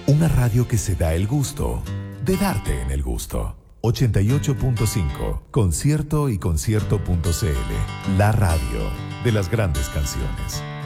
Una radio que se da el gusto de darte en el gusto. 88.5, concierto y concierto.cl. La radio de las grandes canciones.